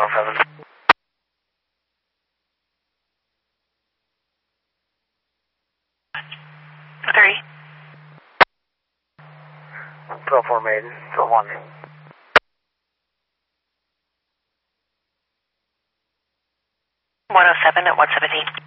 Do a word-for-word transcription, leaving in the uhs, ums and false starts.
seven. Three. twelve four Maiden, twelve one. one oh seven at one seventeen.